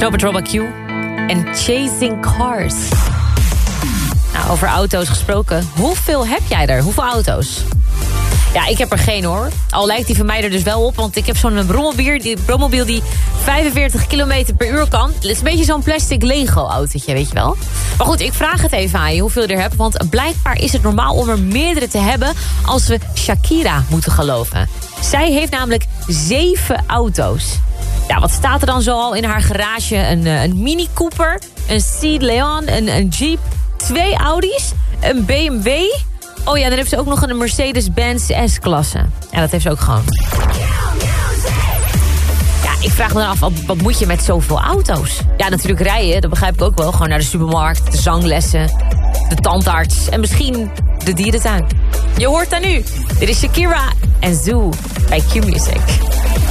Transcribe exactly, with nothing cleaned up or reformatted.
Snow Patrol by Q en Chasing Cars. Nou, over auto's gesproken. Hoeveel heb jij er? Hoeveel auto's? Ja, ik heb er geen hoor. Al lijkt die van mij er dus wel op. Want ik heb zo'n brommobiel die, brommobiel die vijfenveertig kilometer per uur kan. Het is een beetje zo'n plastic Lego-autootje, weet je wel. Maar goed, ik vraag het even aan je hoeveel je er hebt. Want blijkbaar is het normaal om er meerdere te hebben als we Shakira moeten geloven. Zij heeft namelijk zeven auto's. Ja, wat staat er dan zo al in haar garage? Een, een Mini Cooper, een Seat Leon, een, een Jeep, twee Audi's, een B M W... Oh ja, dan heeft ze ook nog een Mercedes-Benz S-klasse. Ja, dat heeft ze ook gewoon. Ja, ik vraag me dan af, wat, wat moet je met zoveel auto's? Ja, natuurlijk rijden, dat begrijp ik ook wel. Gewoon naar de supermarkt, de zanglessen, de tandarts en misschien de dierentuin. Je hoort daar nu. Dit is Shakira en Zoo bij Q Music.